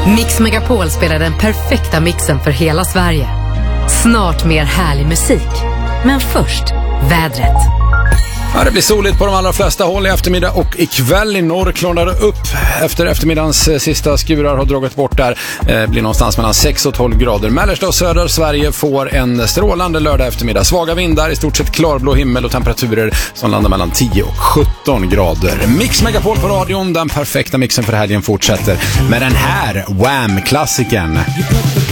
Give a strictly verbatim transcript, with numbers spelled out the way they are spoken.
Mix Megapol spelar den perfekta mixen för hela Sverige. Snart mer härlig musik. Men först, vädret. Ja, det blir soligt på de allra flesta håll i eftermiddag och ikväll i norr klarnar det upp efter eftermiddagens sista skurar har dragit bort där. Det blir någonstans mellan sex och tolv grader. Mellersta och södra Sverige får en strålande lördag eftermiddag. Svaga vindar, i stort sett klarblå himmel och temperaturer som landar mellan tio och sjutton grader. Mix Megapol på radion, den perfekta mixen för helgen fortsätter med den här Wham-klassiken.